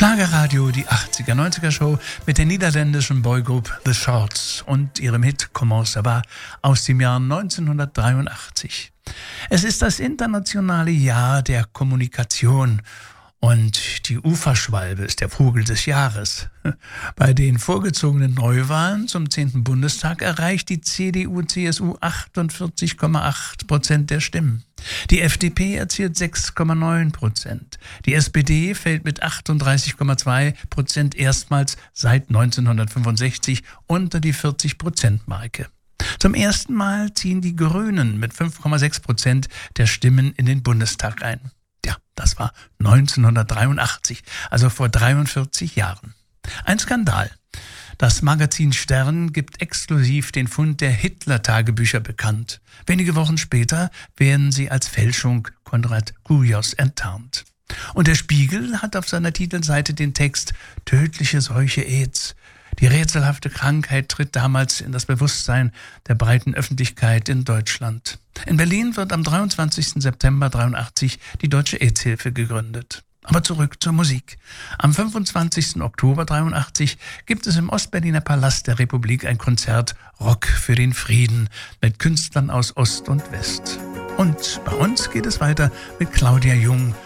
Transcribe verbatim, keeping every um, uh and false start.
Schlagerradio, die achtziger neunziger Show mit der niederländischen Boygroup The Shorts und ihrem Hit Comment ça va aus dem Jahr neunzehnhundertdreiundachtzig. Es ist das internationale Jahr der Kommunikation und die Uferschwalbe ist der Vogel des Jahres. Bei den vorgezogenen Neuwahlen zum zehnten Bundestag erreicht die C D U C S U achtundvierzig Komma acht Prozent der Stimmen. Die F D P erzielt sechs Komma neun Prozent. Die S P D fällt mit achtunddreißig Komma zwei Prozent erstmals seit neunzehnhundertfünfundsechzig unter die vierzig Prozent Marke. Zum ersten Mal ziehen die Grünen mit fünf Komma sechs Prozent der Stimmen in den Bundestag ein. Ja, das war neunzehnhundertdreiundachtzig, also vor dreiundvierzig Jahren. Ein Skandal. Das Magazin Stern gibt exklusiv den Fund der Hitler-Tagebücher bekannt. Wenige Wochen später werden sie als Fälschung Konrad Kujos enttarnt. Und der Spiegel hat auf seiner Titelseite den Text »Tödliche Seuche AIDS«. Die rätselhafte Krankheit tritt damals in das Bewusstsein der breiten Öffentlichkeit in Deutschland. In Berlin wird am dreiundzwanzigsten September dreiundachtzig die Deutsche AIDS-Hilfe gegründet. Aber zurück zur Musik. Am fünfundzwanzigsten Oktober dreiundachtzig gibt es im Ostberliner Palast der Republik ein Konzert Rock für den Frieden mit Künstlern aus Ost und West. Und bei uns geht es weiter mit Claudia Jung